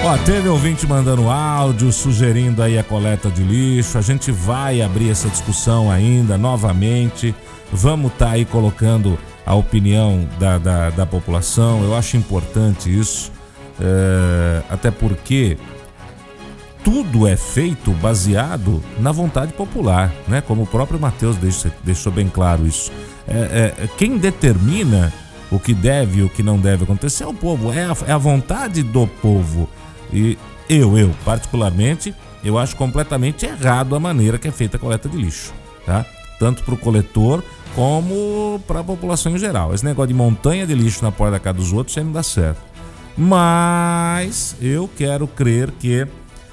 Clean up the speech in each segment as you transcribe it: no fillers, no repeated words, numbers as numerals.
Ó, teve ouvinte mandando áudio, sugerindo aí a coleta de lixo. A gente vai abrir essa discussão ainda, novamente. Vamos estar aí colocando a opinião da população. Eu acho importante isso, até porque tudo é feito baseado na vontade popular, né? Como o próprio Matheus deixou bem claro isso. Quem determina o que deve e o que não deve acontecer é o povo, é a vontade do povo. E eu particularmente, eu acho completamente errado a maneira que é feita a coleta de lixo, tá? Tanto para o coletor como para a população em geral. Esse negócio de montanha de lixo na porta da casa dos outros, isso aí não dá certo. Mas eu quero crer que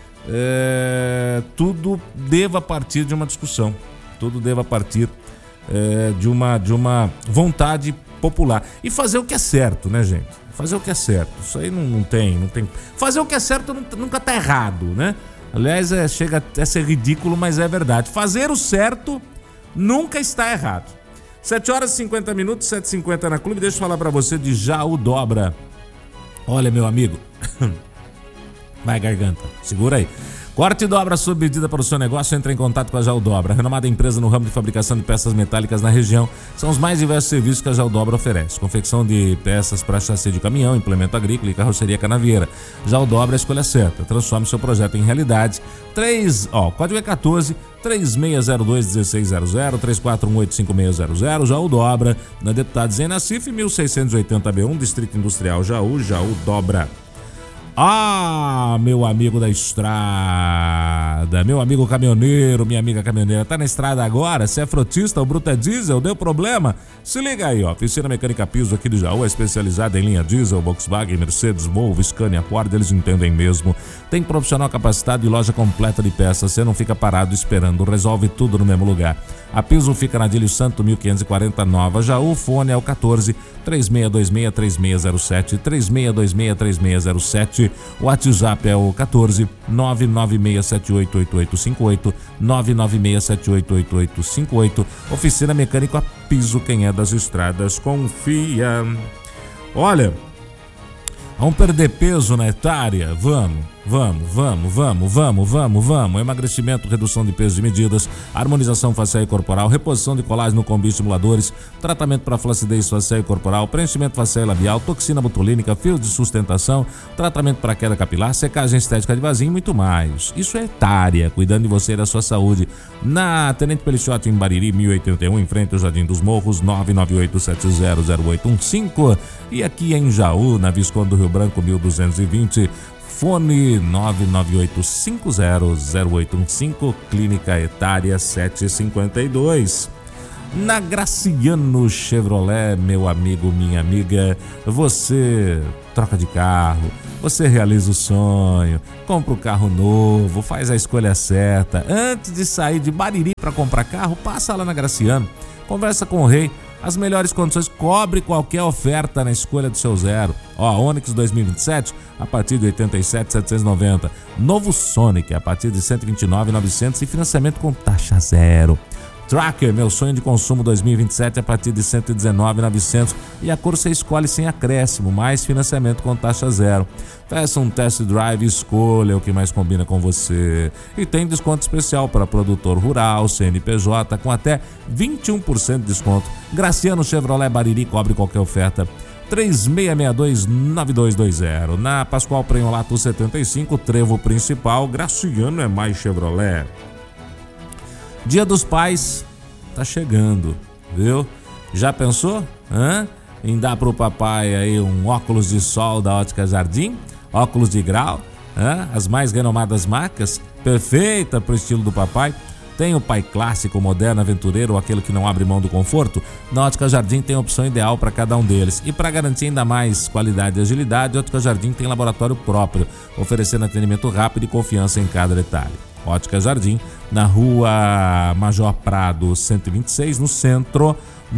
tudo deva partir de uma discussão, tudo deva partir de uma vontade popular e fazer o que é certo, né, gente? Fazer o que é certo, isso aí não tem. Fazer o que é certo nunca tá errado, né? Aliás, chega até a ser ridículo, mas é verdade. Fazer o certo nunca está errado. 7h50, 7h50 na Clube. Deixa eu falar pra você de Jaú Dobra. Olha, meu amigo, vai garganta, segura aí. Corte e dobra sob medida para o seu negócio, entre em contato com a Jaú Dobra, renomada empresa no ramo de fabricação de peças metálicas na região. São os mais diversos serviços que a Jaú Dobra oferece: confecção de peças para chassi de caminhão, implemento agrícola e carroceria canavieira. Jaú Dobra é a escolha certa. Transforme seu projeto em realidade. Código é 14 3602-1600, 3418-5600. Jaú Dobra, na Deputado Zé Nassif, 1680B1, Distrito Industrial Jaú Dobra. Ah, meu amigo da estrada, meu amigo caminhoneiro, minha amiga caminhoneira, tá na estrada agora? Se é frotista ou bruta diesel, deu problema? Se liga aí, ó, Oficina Mecânica Piso aqui de Jaú é especializada em linha diesel, Volkswagen, Mercedes, Volvo, Scania, Ford, eles entendem mesmo. Tem profissional capacitado e loja completa de peças, você não fica parado esperando, resolve tudo no mesmo lugar. A Piso fica na Adílio Santo 1540 Nova Jaú, fone é o 14 3626-3607, 3626-3607. O WhatsApp é o 14 996788858, 996788858. Oficina Mecânica Piso, quem é das estradas confia. Olha, vamos perder peso na etária? Vamos. Emagrecimento, redução de peso e medidas, harmonização facial e corporal, reposição de colágeno com bioestimuladores, tratamento para flacidez facial e corporal, preenchimento facial e labial, toxina botulínica, fios de sustentação, tratamento para queda capilar, secagem estética de vazio e muito mais. Isso é etária, cuidando de você e da sua saúde. Na Tenente Pelichotti, em Bariri, 1081, em frente ao Jardim dos Morros, 998700815. E aqui em Jaú, na Visconde do Rio Branco, 1220, fone 998500815, Clínica Etária 752. Na Graciano Chevrolet, meu amigo, minha amiga, você troca de carro, você realiza o sonho, compra um carro novo, faz a escolha certa. Antes de sair de Bariri para comprar carro, passa lá na Graciano, conversa com o Rei. As melhores condições, cobre qualquer oferta na escolha do seu zero. Onix 2027 a partir de 87.790. Novo Sonic a partir de 129.900 e financiamento com taxa zero. Tracker, meu sonho de consumo 2027 a partir de 119.900 e a cor você escolhe sem acréscimo, mais financiamento com taxa zero. Peça um test drive e escolha o que mais combina com você. E tem desconto especial para produtor rural, CNPJ, com até 21% de desconto. Graciano Chevrolet Bariri, cobre qualquer oferta. 3662-9220. Na Pascoal Prenholato 75, Trevo Principal, Graciano é mais Chevrolet. Dia dos Pais tá chegando, viu? Já pensou? Em dar pro papai aí um óculos de sol da Ótica Jardim? Óculos de grau? As mais renomadas marcas? Perfeita pro estilo do papai. Tem o pai clássico, moderno, aventureiro ou aquele que não abre mão do conforto? Na Ótica Jardim tem a opção ideal para cada um deles. E para garantir ainda mais qualidade e agilidade, a Ótica Jardim tem laboratório próprio, oferecendo atendimento rápido e confiança em cada detalhe. Ótica Jardim, na Rua Major Prado 126, no centro,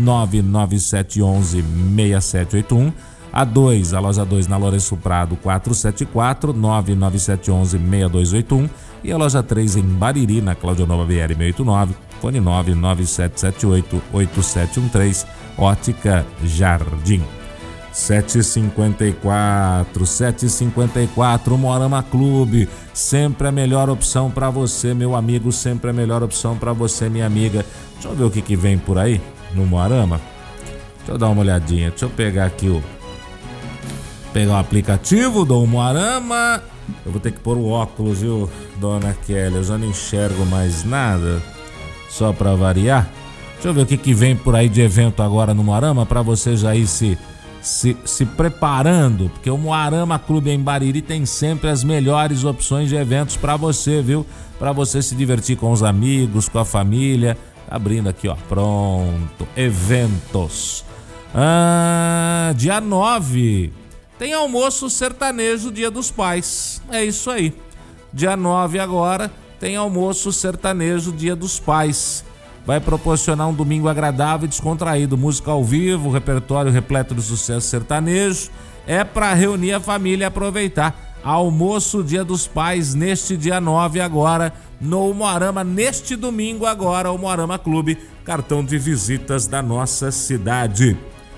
99711-6781. A loja 2 na Lourenço Prado 474, 99711-6281. E a loja 3 em Bariri, na Cláudio Nova BR 689, fone 99778-8713, Ótica Jardim. 7h54, Moarama Clube, sempre a melhor opção para você, meu amigo, sempre a melhor opção para você, minha amiga. Deixa eu ver o que vem por aí no Moarama. Deixa eu dar uma olhadinha, deixa eu pegar aqui pegar o aplicativo do Moarama. Eu vou ter que pôr o óculos, viu, dona Kelly? Eu já não enxergo mais nada, só para variar. Deixa eu ver o que vem por aí de evento agora no Moarama, para você já ir se preparando, porque o Moarama Clube em Bariri tem sempre as melhores opções de eventos para você, viu? Para você se divertir com os amigos, com a família. Tá abrindo aqui, ó, pronto, eventos. Dia 9 tem almoço sertanejo Dia dos Pais, é isso aí. Dia 9 agora tem almoço sertanejo Dia dos Pais. Vai proporcionar um domingo agradável e descontraído, música ao vivo, repertório repleto de sucesso sertanejo. É para reunir a família e aproveitar. Almoço Dia dos Pais neste dia 9 agora no Moarama, neste domingo agora, o Moarama Clube, cartão de visitas da nossa cidade.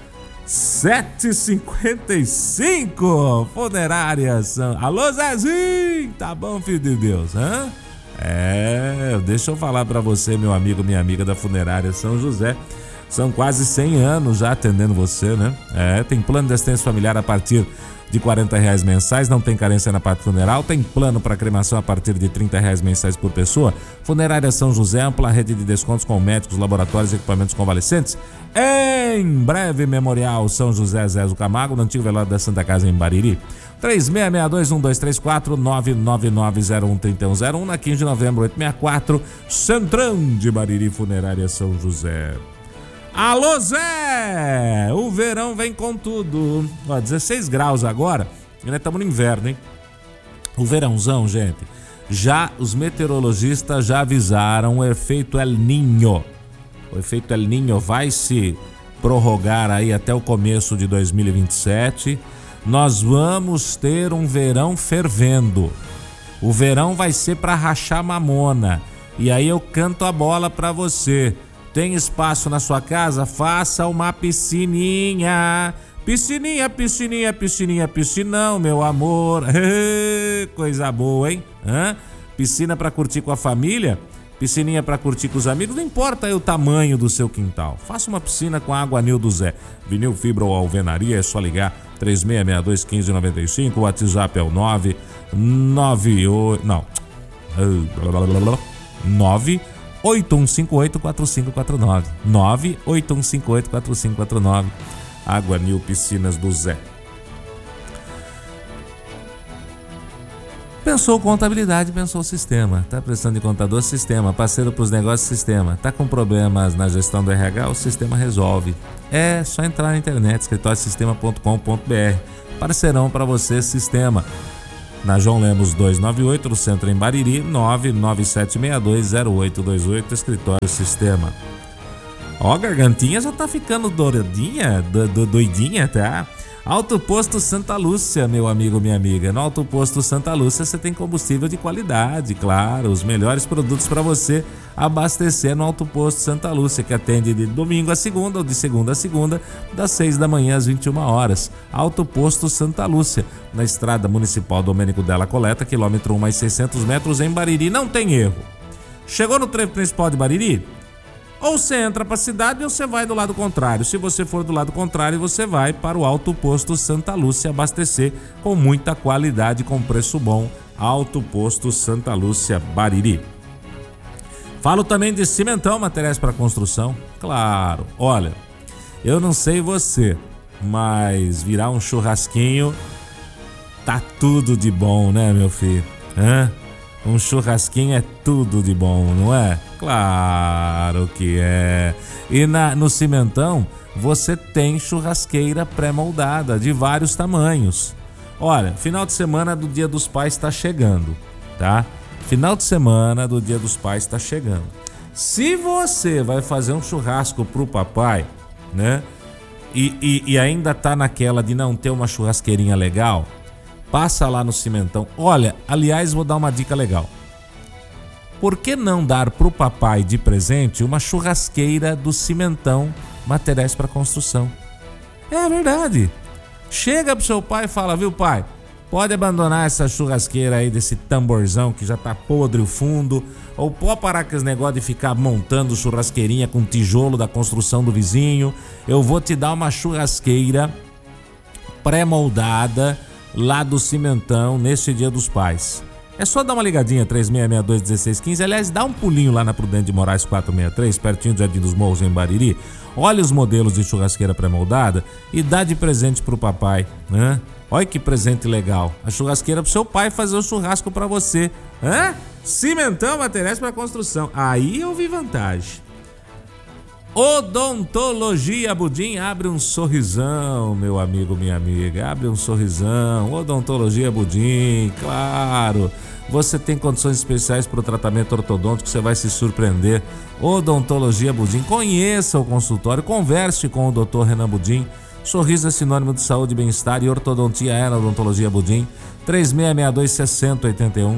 7h55, funerárias. Alô, Zezinho, tá bom, filho de Deus, hã? Deixa eu falar pra você, meu amigo, minha amiga da Funerária São José. São quase 100 anos já atendendo você, né? Tem plano de assistência familiar a partir de R$40 mensais, não tem carência na parte funeral, tem plano para cremação a partir de R$30 mensais por pessoa. Funerária São José, ampla rede de descontos com médicos, laboratórios e equipamentos convalescentes. Em breve, Memorial São José Zezo Camargo, no antigo velório da Santa Casa em Bariri. 3662-1234, 99901-3101, na 15 de novembro, 864, Centrão de Bariri, Funerária São José. Alô, Zé! O verão vem com tudo. 16 graus agora, ainda estamos no inverno, hein? O verãozão, gente, já os meteorologistas já avisaram o efeito El Niño. O efeito El Niño vai se prorrogar aí até o começo de 2027. Nós vamos ter um verão fervendo. O verão vai ser para rachar mamona. E aí eu canto a bola para você. Tem espaço na sua casa? Faça uma piscininha. Piscininha, piscininha, piscininha, piscinão, meu amor. Coisa boa, hein? Piscina para curtir com a família? Piscininha para curtir com os amigos? Não importa aí o tamanho do seu quintal. Faça uma piscina com a Água Nil do Zé. Vinil, fibra ou alvenaria, é só ligar 3662-1595. O WhatsApp é o 98158-4549. 98158-4549. Água Nil Piscinas do Zé. Pensou contabilidade, pensou sistema. Tá precisando de contador? Sistema. Parceiro para os negócios? Sistema. Tá com problemas na gestão do RH? O sistema resolve. É só entrar na internet, escritoriosistema.com.br. Parceirão para você, sistema. Na João Lemos 298, no centro em Bariri, 997620828, escritório sistema. Ó, a gargantinha já tá ficando douradinha, doidinha, tá? Alto Posto Santa Lúcia, meu amigo, minha amiga. No Alto Posto Santa Lúcia você tem combustível de qualidade, claro. Os melhores produtos para você abastecer no Alto Posto Santa Lúcia, que atende de domingo a segunda ou de segunda a segunda, das 6 da manhã às 21 horas. Alto Posto Santa Lúcia, na Estrada Municipal Domênico Della Coleta, quilômetro 1 mais 600 metros, em Bariri. Não tem erro. Chegou no trevo principal de Bariri? Ou você entra para a cidade ou você vai do lado contrário. Se você for do lado contrário, você vai para o Alto Posto Santa Lúcia abastecer com muita qualidade, com preço bom. Alto Posto Santa Lúcia, Bariri. Falo também de Cimentão, materiais para construção. Claro, olha, eu não sei você, mas virar um churrasquinho tá tudo de bom, né, meu filho? Um churrasquinho é tudo de bom, não é? Claro que é. E no Cimentão você tem churrasqueira pré-moldada de vários tamanhos. Olha, final de semana do Dia dos Pais está chegando, tá? Final de semana do Dia dos Pais está chegando. Se você vai fazer um churrasco pro papai, né? E ainda tá naquela de não ter uma churrasqueirinha legal, passa lá no Cimentão. Olha, aliás, vou dar uma dica legal. Por que não dar pro papai de presente uma churrasqueira do Cimentão, materiais para construção? É verdade. Chega pro seu pai e fala, viu, pai? Pode abandonar essa churrasqueira aí desse tamborzão que já tá podre o fundo, ou pode parar com esse negócio de ficar montando churrasqueirinha com tijolo da construção do vizinho. Eu vou te dar uma churrasqueira pré-moldada lá do Cimentão neste Dia dos Pais. É só dar uma ligadinha, 3662-1615. Aliás, dá um pulinho lá na Prudente de Moraes 463, pertinho do Jardim dos Morros, em Bariri. Olha os modelos de churrasqueira pré-moldada e dá de presente pro papai, né? Olha que presente legal. A churrasqueira pro seu pai fazer o churrasco pra você. Cimentão, materiais para construção. Aí eu vi vantagem. Odontologia Budim, abre um sorrisão, meu amigo, minha amiga. Abre um sorrisão. Odontologia Budim, claro. Você tem condições especiais para o tratamento ortodôntico, você vai se surpreender. Odontologia Budim. Conheça o consultório, converse com o Dr. Renan Budim. Sorriso é sinônimo de saúde e bem-estar e ortodontia é na Odontologia Budim. 3662-6081,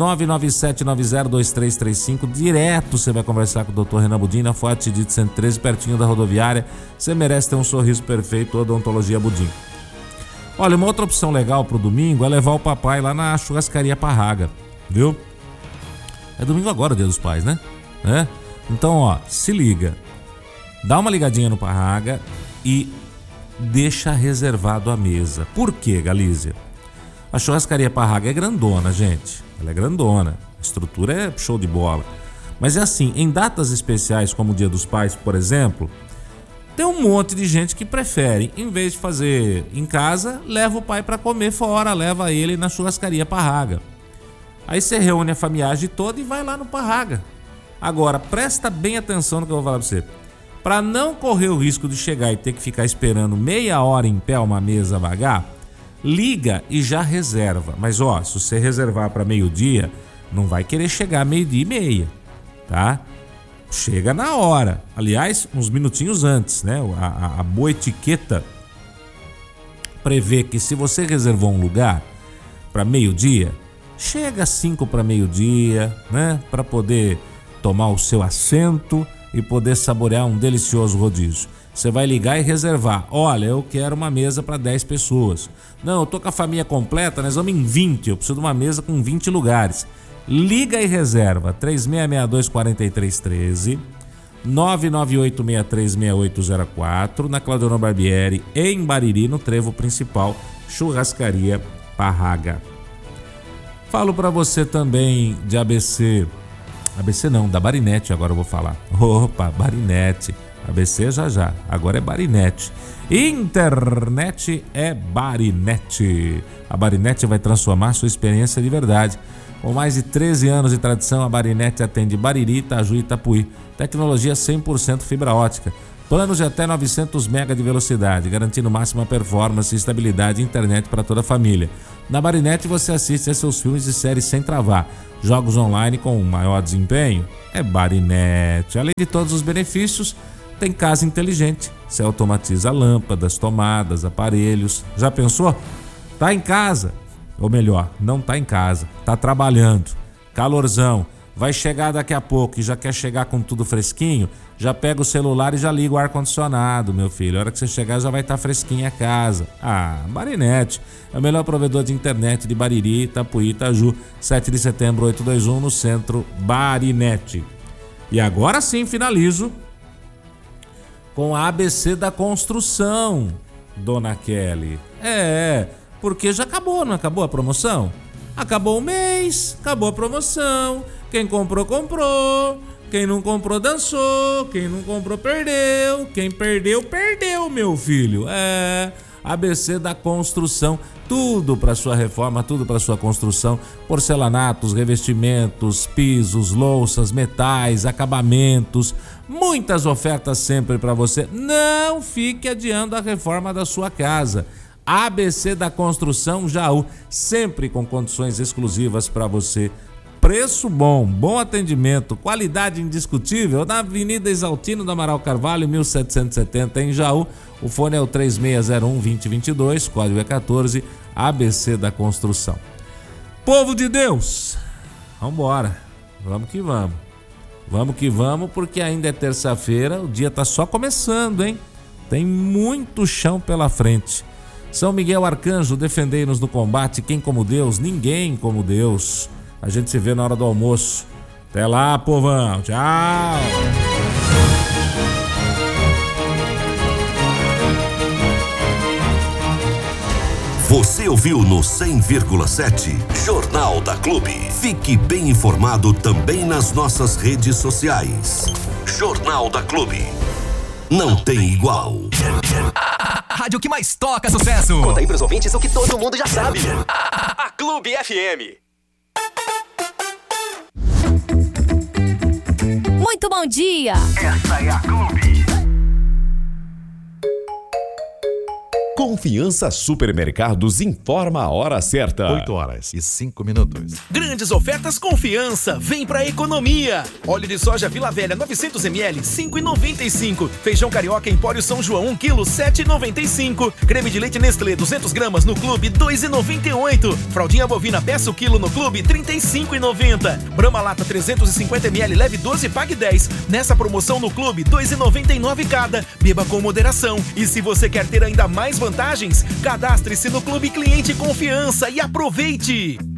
997902335. Direto você vai conversar com o Dr. Renan Budim na Forte de 113, pertinho da rodoviária. Você merece ter um sorriso perfeito. Odontologia Budim. Olha, uma outra opção legal pro domingo é levar o papai lá na churrascaria Parraga, viu? É domingo agora, Dia dos Pais, né? Então, ó, se liga. Dá uma ligadinha no Parraga e deixa reservado a mesa. Por quê, Galícia? A churrascaria Parraga é grandona, gente. Ela é grandona. A estrutura é show de bola. Mas é assim, em datas especiais como o Dia dos Pais, por exemplo, tem um monte de gente que prefere, em vez de fazer em casa, leva o pai para comer fora, leva ele na churrascaria Parraga. Aí você reúne a famiagem toda e vai lá no Parraga. Agora, presta bem atenção no que eu vou falar pra você. Para não correr o risco de chegar e ter que ficar esperando meia hora em pé uma mesa vagar, liga e já reserva. Mas ó, se você reservar para meio-dia, não vai querer chegar meio-dia e meia, tá? Chega na hora. Aliás, uns minutinhos antes, né? A boa etiqueta prevê que se você reservou um lugar para meio-dia, chega às 5 para meio-dia, né? Para poder tomar o seu assento e poder saborear um delicioso rodízio. Você vai ligar e reservar. Olha, eu quero uma mesa para 10 pessoas. Não, eu tô com a família completa, nós vamos em 20. Eu preciso de uma mesa com 20 lugares. Liga e reserva. 3662-4313, 998636804, na Claudio Barbieri, em Bariri, no Trevo Principal, Churrascaria Parraga. Falo para você também de ABC. ABC não, da Barinete agora eu vou falar. Opa, Barinete. ABC já, agora é Barinete. Internet é Barinete. A Barinete vai transformar sua experiência de verdade. Com mais de 13 anos de tradição, a Barinete atende Bariri, Itaju e Itapuí. Tecnologia 100% fibra ótica. Planos de até 900 MB de velocidade, garantindo máxima performance e estabilidade de internet para toda a família. Na Barinete você assiste a seus filmes e séries sem travar. Jogos online com maior desempenho? É Barinete. Além de todos os benefícios, tem casa inteligente. Você automatiza lâmpadas, tomadas, aparelhos. Já pensou? Tá em casa. Ou melhor, não tá em casa. Tá trabalhando. Calorzão. Vai chegar daqui a pouco e já quer chegar com tudo fresquinho? Já pega o celular e já liga o ar-condicionado, meu filho. A hora que você chegar já vai estar fresquinha a casa. Ah, Barinete. É o melhor provedor de internet de Bariri, Itapuí, Itaju. 7 de setembro, 821, no centro, Barinete. E agora sim finalizo com a ABC da construção, Dona Kelly. Porque já acabou, não acabou a promoção? Acabou o mês, acabou a promoção. Quem comprou, comprou. Quem não comprou, dançou. Quem não comprou, perdeu. Quem perdeu, perdeu, meu filho. ABC da construção. Tudo para sua reforma, tudo para sua construção. Porcelanatos, revestimentos, pisos, louças, metais, acabamentos. Muitas ofertas sempre para você. Não fique adiando a reforma da sua casa. ABC da Construção Jaú, sempre com condições exclusivas para você. Preço bom, bom atendimento, qualidade indiscutível, na Avenida Exaltino do Amaral Carvalho, 1770, em Jaú. O fone é o 3601-2022, código é 14, ABC da Construção. Povo de Deus, vambora, vamos que vamos. Vamos que vamos, porque ainda é terça-feira, o dia tá só começando, hein? Tem muito chão pela frente. São Miguel Arcanjo, defendei-nos no combate. Quem como Deus? Ninguém como Deus. A gente se vê na hora do almoço. Até lá, povão. Tchau. Você ouviu no 100,7 Jornal da Clube. Fique bem informado também nas nossas redes sociais. Jornal da Clube. Não tem igual. A rádio que mais toca sucesso. Conta aí pros ouvintes o que todo mundo já sabe. A Clube FM. Muito bom dia. Essa é a Clube. Confiança Supermercados informa a hora certa. 8h05. Grandes ofertas Confiança, vem pra economia. Óleo de soja Vila Velha 900ml, 5,95. Feijão carioca Empório São João 1 kg, 7,95. Creme de leite Nestlé 200 gramas no Clube, 2,98. Fraldinha bovina peça o quilo no Clube, 35,90. Brahma Lata 350ml, leve 12 e pague 10. Nessa promoção no Clube, 2,99 cada. Beba com moderação. E se você quer ter ainda mais vantagens, cadastre-se no Clube Cliente Confiança e aproveite!